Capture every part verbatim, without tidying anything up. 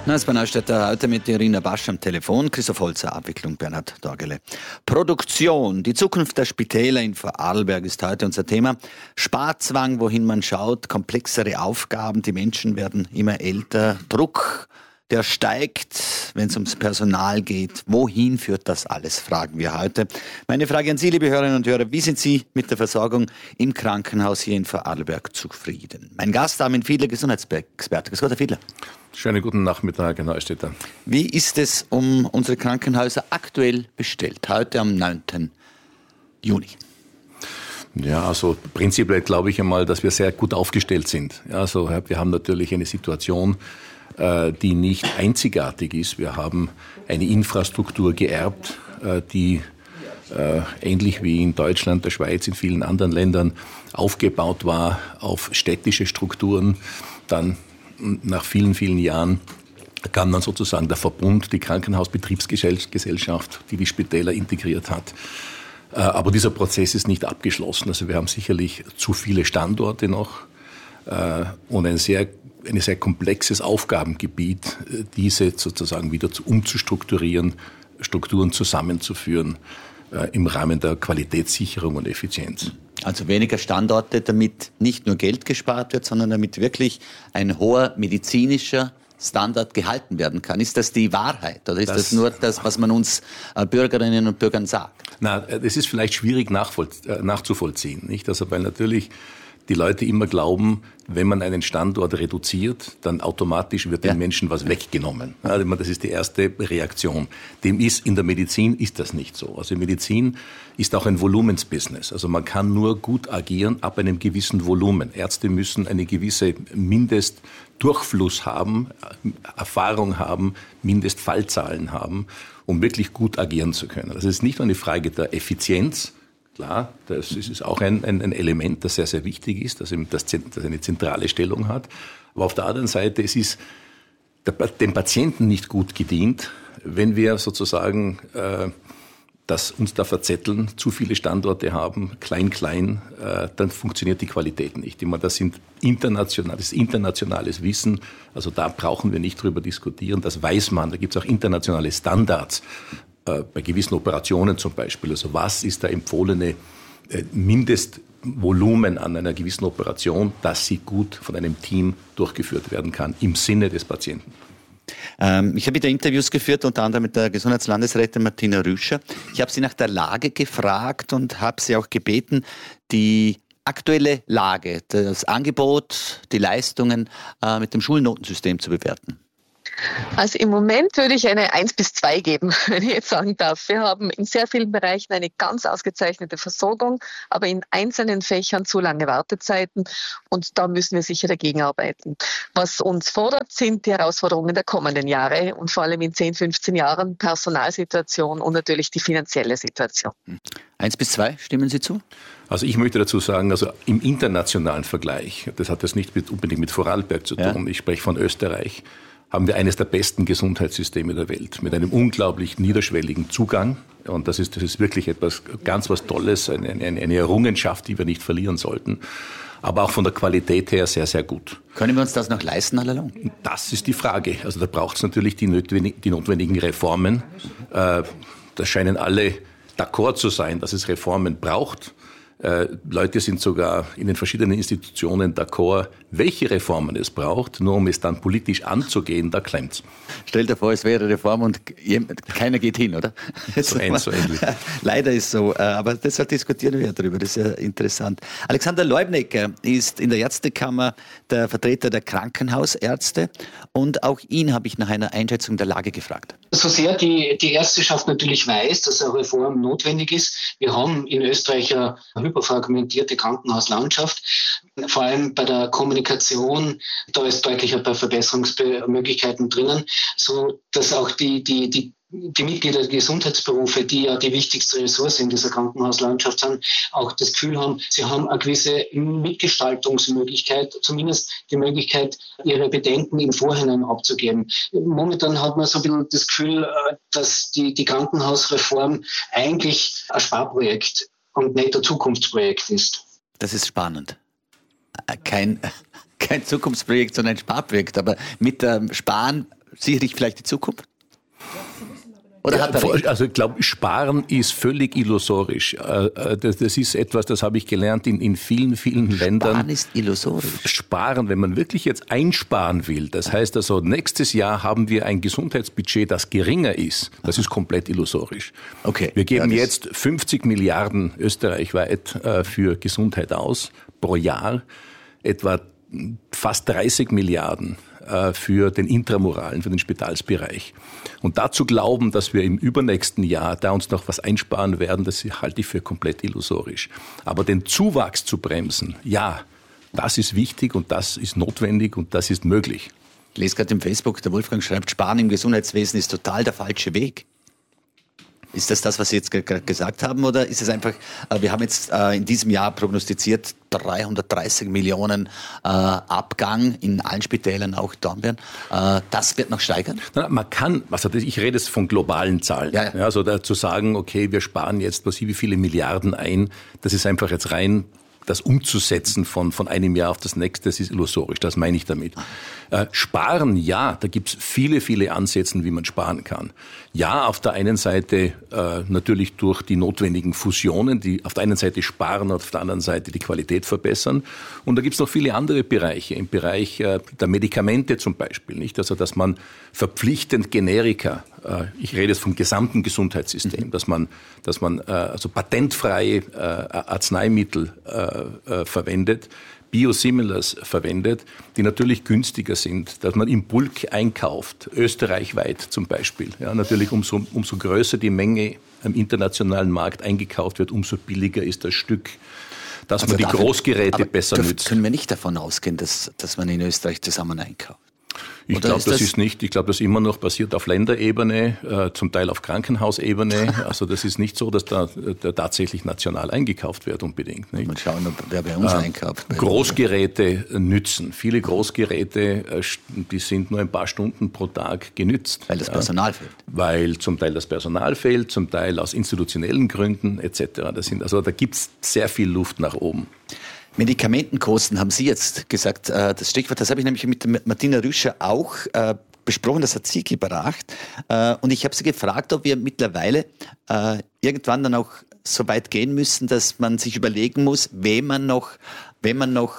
Das war Neustädter heute mit Irina Basch am Telefon, Christoph Holzer, Abwicklung Bernhard Dorgele. Produktion, die Zukunft der Spitäler in Vorarlberg ist heute unser Thema. Sparzwang, wohin man schaut, komplexere Aufgaben, die Menschen werden immer älter, Druck, der steigt, wenn es ums Personal geht. Wohin führt das alles, fragen wir heute. Meine Frage an Sie, liebe Hörerinnen und Hörer, wie sind Sie mit der Versorgung im Krankenhaus hier in Vorarlberg zufrieden? Mein Gast, Armin Fiedler, Gesundheitsexperte. Grüß Gott, Herr Fiedler. Schönen guten Nachmittag, Herr Neustädter. Wie ist es um unsere Krankenhäuser aktuell bestellt, heute am neunten Juni? Ja, also prinzipiell glaube ich einmal, dass wir sehr gut aufgestellt sind. Ja, also wir haben natürlich eine Situation, die nicht einzigartig ist. Wir haben eine Infrastruktur geerbt, die ähnlich wie in Deutschland, der Schweiz, in vielen anderen Ländern aufgebaut war auf städtische Strukturen. Dann nach vielen, vielen Jahren kam dann sozusagen der Verbund, die Krankenhausbetriebsgesellschaft, die die Spitäler integriert hat. Aber dieser Prozess ist nicht abgeschlossen. Also wir haben sicherlich zu viele Standorte noch und ein sehr ein sehr komplexes Aufgabengebiet, diese sozusagen wieder zu, umzustrukturieren, Strukturen zusammenzuführen äh, im Rahmen der Qualitätssicherung und Effizienz. Also weniger Standorte, damit nicht nur Geld gespart wird, sondern damit wirklich ein hoher medizinischer Standard gehalten werden kann. Ist das die Wahrheit oder ist das, das nur das, was man uns äh, Bürgerinnen und Bürgern sagt? Na, das ist vielleicht schwierig nachvoll- äh, nachzuvollziehen, nicht? Also weil natürlich die Leute immer glauben, wenn man einen Standort reduziert, dann automatisch wird den ja. Menschen was weggenommen. Also das ist die erste Reaktion. Dem ist, in der Medizin ist das nicht so. Also Medizin ist auch ein Volumensbusiness. Also man kann nur gut agieren ab einem gewissen Volumen. Ärzte müssen eine gewisse Mindestdurchfluss haben, Erfahrung haben, Mindestfallzahlen haben, um wirklich gut agieren zu können. Das ist nicht nur eine Frage der Effizienz. Klar, das ist auch ein, ein, ein Element, das sehr, sehr wichtig ist, dass, das, das eine zentrale Stellung hat. Aber auf der anderen Seite, es ist der, dem Patienten nicht gut gedient, wenn wir sozusagen äh, das uns da verzetteln, zu viele Standorte haben, klein, klein, äh, dann funktioniert die Qualität nicht. Ich meine, das sind internationales, internationales Wissen, also da brauchen wir nicht drüber diskutieren, das weiß man, da gibt es auch internationale Standards. Bei gewissen Operationen zum Beispiel. Also was ist der empfohlene Mindestvolumen an einer gewissen Operation, dass sie gut von einem Team durchgeführt werden kann, im Sinne des Patienten? Ähm, ich habe wieder Interviews geführt, unter anderem mit der Gesundheitslandesrätin Martina Rüscher. Ich habe sie nach der Lage gefragt und habe sie auch gebeten, die aktuelle Lage, das Angebot, die Leistungen äh, mit dem Schulnotensystem zu bewerten. Also im Moment würde ich eine eins bis zwei geben, wenn ich jetzt sagen darf. Wir haben in sehr vielen Bereichen eine ganz ausgezeichnete Versorgung, aber in einzelnen Fächern zu lange Wartezeiten und da müssen wir sicher dagegen arbeiten. Was uns fordert, sind die Herausforderungen der kommenden Jahre und vor allem in zehn, fünfzehn Jahren Personalsituation und natürlich die finanzielle Situation. Eins bis zwei, stimmen Sie zu? Also ich möchte dazu sagen, also im internationalen Vergleich, das hat das nicht mit, unbedingt mit Vorarlberg zu tun, ja. Ich spreche von Österreich, haben wir eines der besten Gesundheitssysteme der Welt mit einem unglaublich niederschwelligen Zugang. Und das ist, das ist wirklich etwas ganz was Tolles, eine, eine, eine Errungenschaft, die wir nicht verlieren sollten. Aber auch von der Qualität her sehr, sehr gut. Können wir uns das noch leisten, allalong? Das ist die Frage. Also da braucht es natürlich die, notwendig, die notwendigen Reformen. Äh, da scheinen alle d'accord zu sein, dass es Reformen braucht. Äh, Leute sind sogar in den verschiedenen Institutionen d'accord, welche Reformen es braucht, nur um es dann politisch anzugehen, da klemmt's. Stell dir vor, es wäre eine Reform und keiner geht hin, oder? So ähnlich, so ähnlich. Leider ist so, aber deshalb diskutieren wir darüber, das ist ja interessant. Alexander Leubnecker ist in der Ärztekammer der Vertreter der Krankenhausärzte und auch ihn habe ich nach einer Einschätzung der Lage gefragt. So sehr die, die Ärzteschaft natürlich weiß, dass eine Reform notwendig ist. Wir haben in Österreich eine hyperfragmentierte Krankenhauslandschaft. Vor allem bei der Kommunikation, da ist deutlich ein paar Verbesserungsmöglichkeiten drinnen, so dass auch die, die, die die Mitglieder der Gesundheitsberufe, die ja die wichtigste Ressource in dieser Krankenhauslandschaft sind, auch das Gefühl haben, sie haben eine gewisse Mitgestaltungsmöglichkeit, zumindest die Möglichkeit, ihre Bedenken im Vorhinein abzugeben. Momentan hat man so ein bisschen das Gefühl, dass die, die Krankenhausreform eigentlich ein Sparprojekt und nicht ein Zukunftsprojekt ist. Das ist spannend. Kein, kein Zukunftsprojekt, sondern ein Sparprojekt. Aber mit dem Sparen sicherlich vielleicht die Zukunft? Oder ja, hat er recht? Also ich glaube, Sparen ist völlig illusorisch. Das ist etwas, das habe ich gelernt in, in vielen, vielen Ländern. Sparen ist illusorisch. Sparen, wenn man wirklich jetzt einsparen will, das heißt also, nächstes Jahr haben wir ein Gesundheitsbudget, das geringer ist. Das ist komplett illusorisch. Okay. Wir geben ja, jetzt fünfzig Milliarden österreichweit für Gesundheit aus pro Jahr, etwa fast dreißig Milliarden für den intramuralen, für den Spitalsbereich. Und dazu glauben, dass wir im übernächsten Jahr da uns noch was einsparen werden, das halte ich für komplett illusorisch. Aber den Zuwachs zu bremsen, ja, das ist wichtig und das ist notwendig und das ist möglich. Ich lese gerade im Facebook, der Wolfgang schreibt, Sparen im Gesundheitswesen ist total der falsche Weg. Ist das das, was Sie jetzt gerade gesagt haben, oder ist es einfach, äh, wir haben jetzt äh, in diesem Jahr prognostiziert dreihundertdreißig Millionen äh, Abgang in allen Spitälern, auch Dornbirn. Äh, das wird noch steigern? Na, man kann, also ich rede jetzt von globalen Zahlen. Ja, ja. Ja, also da zu sagen, okay, wir sparen jetzt was wie viele Milliarden ein, das ist einfach jetzt rein das umzusetzen von, von einem Jahr auf das nächste, das ist illusorisch, das meine ich damit. Äh, sparen, ja, da gibt es viele, viele Ansätze, wie man sparen kann. Ja, auf der einen Seite äh, natürlich durch die notwendigen Fusionen, die auf der einen Seite sparen, auf der anderen Seite die Qualität verbessern. Und da gibt es noch viele andere Bereiche, im Bereich äh, der Medikamente zum Beispiel, nicht? Also dass man verpflichtend Generika, äh, ich rede jetzt vom gesamten Gesundheitssystem, mhm. dass man, dass man äh, also patentfreie äh, Arzneimittel äh, äh, verwendet, Biosimilars verwendet, die natürlich günstiger sind, dass man im Bulk einkauft, österreichweit zum Beispiel. Ja, natürlich umso, umso größer die Menge am internationalen Markt eingekauft wird, umso billiger ist das Stück, dass also man die dafür, Großgeräte besser dürf, nützt. Können wir nicht davon ausgehen, dass, dass man in Österreich zusammen einkauft? Ich glaube, das, das ist nicht. Ich glaube, das immer noch passiert auf Länderebene, äh, zum Teil auf Krankenhausebene. Also das ist nicht so, dass da, da tatsächlich national eingekauft wird unbedingt. Nicht? Mal schauen, wer bei uns äh, einkauft. Großgeräte nützen. Viele Großgeräte, äh, die sind nur ein paar Stunden pro Tag genützt. Weil das Personal ja, fehlt. Weil zum Teil das Personal fehlt, zum Teil aus institutionellen Gründen et cetera. Das sind, also da gibt es sehr viel Luft nach oben. Medikamentenkosten haben Sie jetzt gesagt, das Stichwort, das habe ich nämlich mit Martina Rüscher auch äh, besprochen, das hat sie gebracht. Äh, und ich habe sie gefragt, ob wir mittlerweile äh, irgendwann dann auch so weit gehen müssen, dass man sich überlegen muss, wem man noch, wenn man noch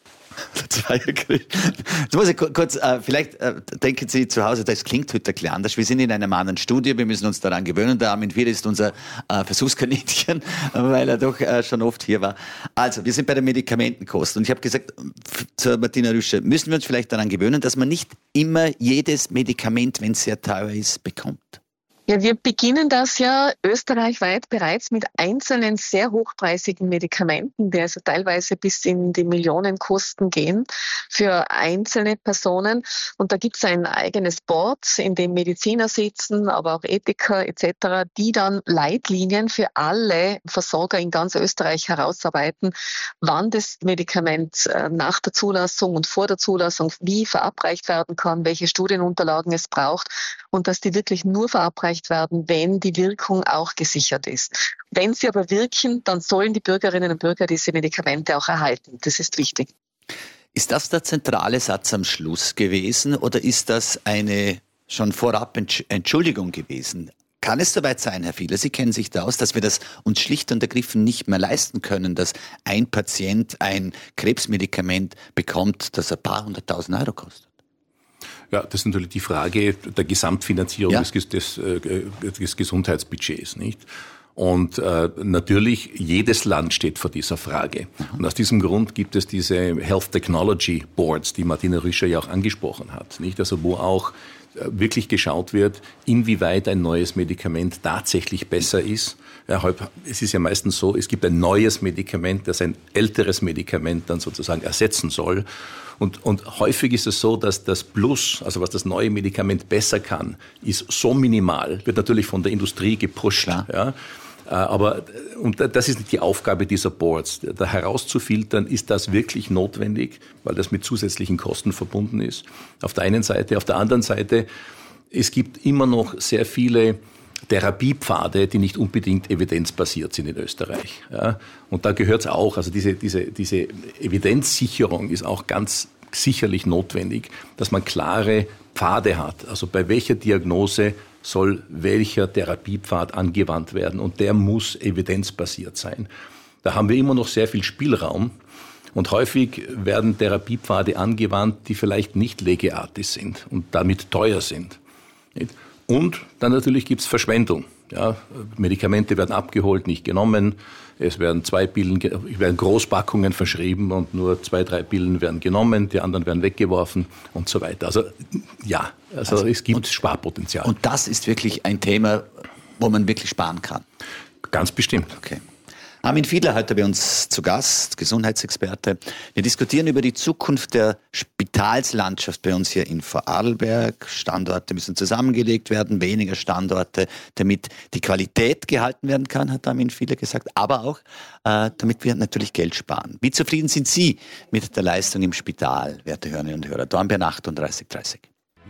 Jetzt muss ich kurz, äh, vielleicht äh, denken Sie zu Hause, das klingt heute ein bisschen anders. Wir sind in einem anderen Studio, wir müssen uns daran gewöhnen. Der Armin Wier ist unser äh, Versuchskaninchen, weil er doch äh, schon oft hier war. Also, wir sind bei den Medikamentenkosten. Und ich habe gesagt, zur Martina Rüscher, müssen wir uns vielleicht daran gewöhnen, dass man nicht immer jedes Medikament, wenn es sehr teuer ist, bekommt? Ja, wir beginnen das ja österreichweit bereits mit einzelnen sehr hochpreisigen Medikamenten, die also teilweise bis in die Millionenkosten gehen für einzelne Personen. Und da gibt es ein eigenes Board, in dem Mediziner sitzen, aber auch Ethiker et cetera, die dann Leitlinien für alle Versorger in ganz Österreich herausarbeiten, wann das Medikament nach der Zulassung und vor der Zulassung wie verabreicht werden kann, welche Studienunterlagen es braucht und dass die wirklich nur verabreicht werden, wenn die Wirkung auch gesichert ist. Wenn sie aber wirken, dann sollen die Bürgerinnen und Bürger diese Medikamente auch erhalten. Das ist wichtig. Ist das der zentrale Satz am Schluss gewesen oder ist das eine schon vorab Entschuldigung gewesen? Kann es soweit sein, Herr Fiedler, Sie kennen sich da aus, dass wir das uns schlicht und ergriffen nicht mehr leisten können, dass ein Patient ein Krebsmedikament bekommt, das ein paar hunderttausend Euro kostet? Ja, das ist natürlich die Frage der Gesamtfinanzierung ja. des, des, des Gesundheitsbudgets, nicht? Und äh, natürlich, jedes Land steht vor dieser Frage. Mhm. Und aus diesem Grund gibt es diese Health Technology Boards, die Martina Rüscher ja auch angesprochen hat, nicht? Also wo auch äh, wirklich geschaut wird, inwieweit ein neues Medikament tatsächlich besser ist. Ja, es ist ja meistens so, es gibt ein neues Medikament, das ein älteres Medikament dann sozusagen ersetzen soll. Und, und häufig ist es so, dass das Plus, also was das neue Medikament besser kann, ist so minimal, wird natürlich von der Industrie gepusht. Ja. Aber und das ist nicht die Aufgabe dieser Boards, da herauszufiltern, ist das wirklich notwendig, weil das mit zusätzlichen Kosten verbunden ist. Auf der einen Seite, auf der anderen Seite, es gibt immer noch sehr viele Therapiepfade, die nicht unbedingt evidenzbasiert sind in Österreich. Ja, und da gehört es auch, also diese, diese, diese Evidenzsicherung ist auch ganz sicherlich notwendig, dass man klare Pfade hat, also bei welcher Diagnose soll welcher Therapiepfad angewandt werden und der muss evidenzbasiert sein. Da haben wir immer noch sehr viel Spielraum und häufig werden Therapiepfade angewandt, die vielleicht nicht lege artis sind und damit teuer sind. Und dann natürlich gibt's Verschwendung. Ja, Medikamente werden abgeholt, nicht genommen. Es werden zwei Pillen, werden Großpackungen verschrieben und nur zwei, drei Pillen werden genommen, die anderen werden weggeworfen und so weiter. Also ja, also, also es gibt und, Sparpotenzial. Und das ist wirklich ein Thema, wo man wirklich sparen kann? Ganz bestimmt. Okay. Armin Fiedler heute bei uns zu Gast, Gesundheitsexperte. Wir diskutieren über die Zukunft der Spitalslandschaft bei uns hier in Vorarlberg. Standorte müssen zusammengelegt werden, weniger Standorte, damit die Qualität gehalten werden kann, hat Armin Fiedler gesagt, aber auch, äh, damit wir natürlich Geld sparen. Wie zufrieden sind Sie mit der Leistung im Spital, werte Hörerinnen und Hörer? Dornbirn achtunddreißig dreißig.